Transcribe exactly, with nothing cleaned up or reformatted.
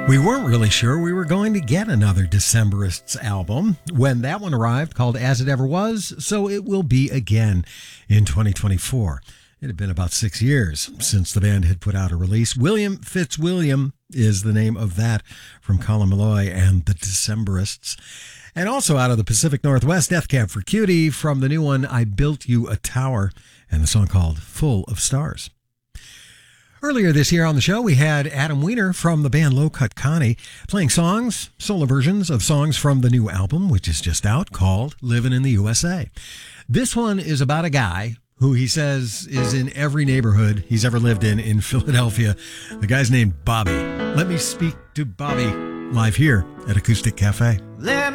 We weren't really sure we were going to get another Decemberists album when that one arrived, called As It Ever Was, so it will be again in twenty twenty-four. It had been about six years since the band had put out a release. William Fitzwilliam is the name of that, from Colin Meloy and the Decemberists. And also out of the Pacific Northwest, Death Cab for Cutie from the new one, I Built You a Tower, and the song called Full of Stars. Earlier this year on the show, we had Adam Weiner from the band Low Cut Connie playing songs, solo versions of songs from the new album, which is just out, called Livin' in the U S A. This one is about a guy who he says is in every neighborhood he's ever lived in in Philadelphia. The guy's named Bobby. Let me speak to Bobby live here at Acoustic Cafe. Let